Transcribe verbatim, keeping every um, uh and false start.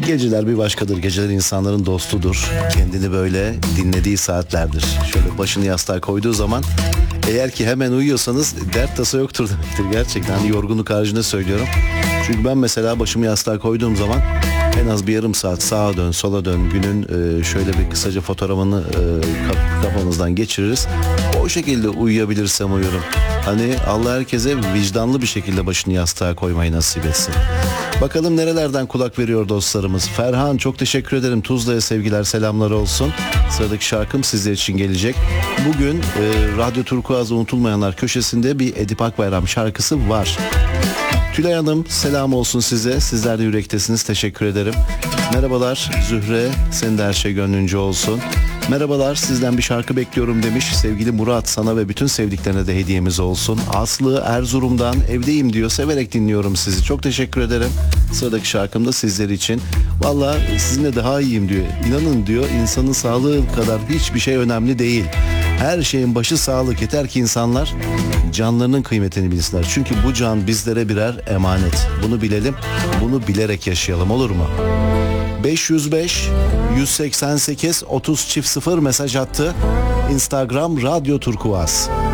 Geceler bir başkadır. Geceler insanların dostudur. Kendini böyle dinlediği saatlerdir. Şöyle başını yastığa koyduğu zaman, eğer ki hemen uyuyorsanız dert tasa yoktur demektir. Gerçekten hani yorgunluk haricinde söylüyorum. Çünkü ben mesela başımı yastığa koyduğum zaman en az bir yarım saat sağa dön sola dön, günün e, şöyle bir kısaca fotoğrafını e, kaf- kafamızdan geçiririz. O şekilde uyuyabilirsem uyurum. Hani Allah herkese vicdanlı bir şekilde başını yastığa koymayı nasip etsin. Bakalım nerelerden kulak veriyor dostlarımız. Ferhan, çok teşekkür ederim. Tuzla'ya sevgiler, selamlar olsun. Sıradaki şarkım sizler için gelecek. Bugün e, Radyo Turkuaz'da unutulmayanlar köşesinde bir Edip Akbayram şarkısı var. Tülay Hanım, selam olsun size. Sizler de yürektesiniz. Teşekkür ederim. Merhabalar Zühre. Senin de her şey gönlünce olsun. Merhabalar, sizden bir şarkı bekliyorum demiş. Sevgili Murat, sana ve bütün sevdiklerine de hediyemiz olsun. Aslı Erzurum'dan evdeyim diyor. Severek dinliyorum sizi. Çok teşekkür ederim. Sıradaki şarkım da sizler için. Valla sizinle daha iyiyim diyor. İnanın diyor, insanın sağlığı kadar hiçbir şey önemli değil. Her şeyin başı sağlık. Yeter ki insanlar canlarının kıymetini bilsinler. Çünkü bu can bizlere birer emanet. Bunu bilelim, bunu bilerek yaşayalım, olur mu? beş yüz beş yüz seksen sekiz otuz çift sıfır mesaj attı. Instagram Radyo Turkuaz.